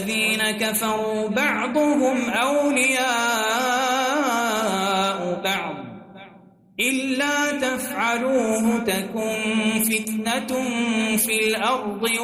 الذين كفروا بعضهم أولياء بعض إلا تفعلوه تكن فتنة في الأرض